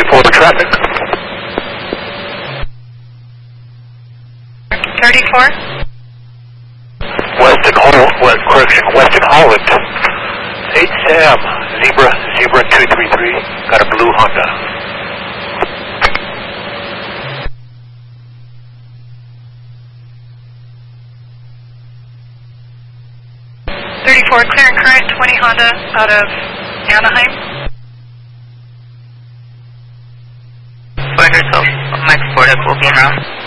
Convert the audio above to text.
34 traffic. 34? Weston Holland. 8 Sam, Zebra 233, got a blue Honda. Clear and current, 20 Honda out of Anaheim. Flight herself, Mike 4 will be en route.